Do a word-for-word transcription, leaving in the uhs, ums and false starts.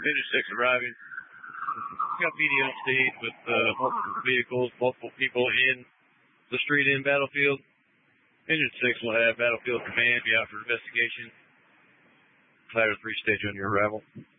Engine six arriving. Got P D on stage with uh, multiple vehicles, multiple people in the street in Battlefield. Engine six will have Battlefield Command be out for investigation. Ladder three stage on your arrival.